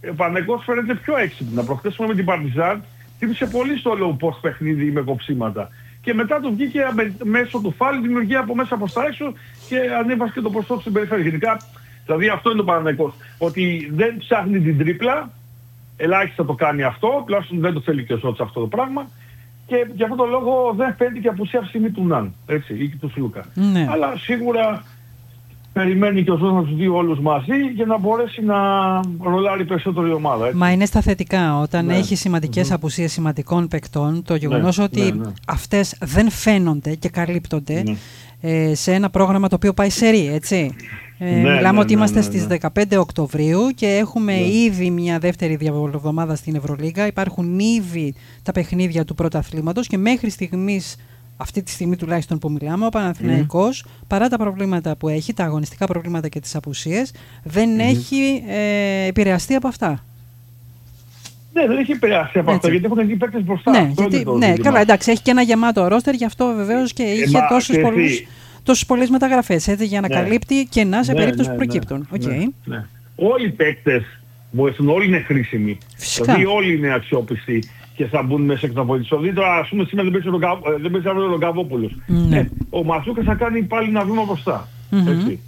ο Παναθηναϊκός φαίνεται πιο έξυπνα. Προχθές με την Παρτιζάν τύπησε πολύ στο low post παιχνίδι με κοψίματα. Και μετά του βγήκε μέσω του φάλ, δημιουργία από μέσα προς τα έξω και ανέβασε και το ποσό του στην περιφέρεια. Γενικά, δηλαδή αυτό είναι το Παναθηναϊκός. Ότι δεν ψάχνει την τρίπλα, ελάχιστα το κάνει αυτό, τουλάχιστον δεν το θέλει και ο Ζώτς αυτό το πράγμα. Και για αυτόν τον λόγο δεν φαίνεται και απουσία αυτή τη στιγμή του Ναν, έτσι, ή και του Σλούκα. Ναι. Αλλά σίγουρα περιμένει και ο Ζώτς να τους δει όλους μαζί για να μπορέσει να ρολάρει περισσότερο η ομάδα. Έτσι. Μα είναι στα θετικά. Όταν Ναι. έχει σημαντικές απουσίες σημαντικών παικτών, το γεγονός ότι αυτές δεν φαίνονται και καλύπτονται σε ένα πρόγραμμα το οποίο πάει σε ρί, έτσι. Μιλάμε ότι είμαστε στις 15 Οκτωβρίου και έχουμε ήδη μια δεύτερη διαβολοβδομάδα στην Ευρωλίγκα. Υπάρχουν ήδη τα παιχνίδια του πρωταθλήματος και μέχρι στιγμής, αυτή τη στιγμή τουλάχιστον που μιλάμε, ο Παναθηναϊκός, παρά τα προβλήματα που έχει, τα αγωνιστικά προβλήματα και τις απουσίες, δεν έχει επηρεαστεί από αυτά. Ναι, δεν έχει επηρεαστεί από αυτά, γιατί έχουν βγει παίκτες μπροστά. Ναι, καλά, εντάξει, έχει και ένα γεμάτο ρόστερ, γι' αυτό βεβαίως και είχε τόσες πολλές μεταγραφές, έτσι, για να καλύπτει κενά σε περίπτωση που προκύπτουν. Όλοι οι παίκτες βοηθούν, όλοι είναι χρήσιμοι. Φυσικά. Δηλαδή όλοι είναι αξιόπιστοι και θα μπουν μέσα και θα βοηθήσουν. Δηλαδή τώρα, ας πούμε, σήμερα δεν παίζει αύριο ο Ρογκαβόπουλος. Ο Μασούκας θα κάνει πάλι ένα βήμα μπροστά. Έτσι.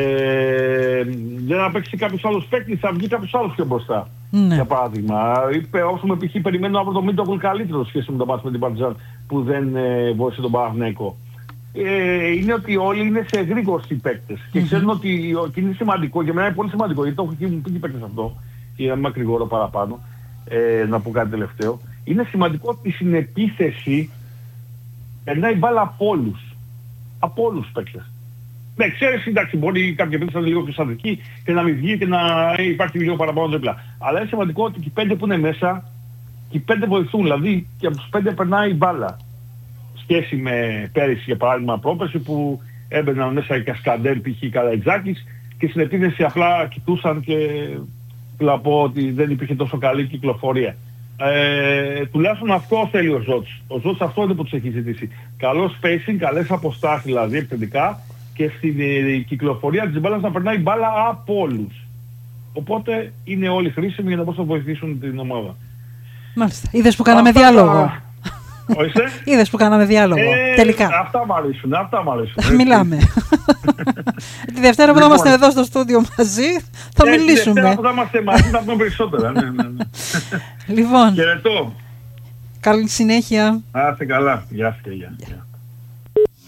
Δεν θα παίξει κάποιος άλλος παίκτης, θα βγει κάποιος άλλος πιο μπροστά. Για παράδειγμα, όσο π.χ. περιμένω από το Μίτογλου καλύτερο σχέση με το μάτς με την Παρτιζάν που δεν βοήθησε τον Παναθηναϊκό. Είναι ότι όλοι είναι σε γρήγοροι παίκτες και ξέρουν ότι είναι σημαντικό, για μένα είναι πολύ σημαντικό, γιατί το έχω πει και παίκτες αυτό, και να είμαι γρήγορο παραπάνω, να πω κάτι τελευταίο. Είναι σημαντικό ότι στην επίθεση περνάει μπάλα από όλους. Από όλους τους παίκτες. Ναι, ξέρεις, εντάξει, μπορεί κάποια παίκτες να είναι λίγο πιο στατικοί και να μην βγει και να υπάρχει λίγο παραπάνω δίπλα. Αλλά είναι σημαντικό ότι και οι 5 που είναι μέσα, και οι 5 βοηθούν, δηλαδή και από τους 5 περνάει μπάλα. Σχέση με πέρυσι, για παράδειγμα, πρόπερση που έμπαιναν μέσα οι Κασκαντέρ, π.χ. Καραϊτζάκης και στην επίθεση απλά κοιτούσαν και να πω ότι δεν υπήρχε τόσο καλή κυκλοφορία. Τουλάχιστον αυτό θέλει ο Ζώτς. Ο Ζώτς αυτό είναι που τους έχει ζητήσει. Καλό spacing, καλές αποστάσεις δηλαδή επιθετικά και στην κυκλοφορία της μπάλας να περνάει μπάλα από όλους. Οπότε είναι όλοι χρήσιμοι για να μπορούν να βοηθήσουν την ομάδα. Μάλιστα. Είδες που κάναμε διάλογο. Είδες που κάναμε διάλογο. Τελικά. Αυτά μ' αρέσουν. Μιλάμε. Τη Δευτέρα που θα είμαστε εδώ στο στούντιο μαζί θα μιλήσουμε. Τη Δευτέρα που θα είμαστε μαζί θα πούμε περισσότερα. Λοιπόν. Χαιρετώ. Καλή συνέχεια. Άστε καλά. Γεια σας και γεια.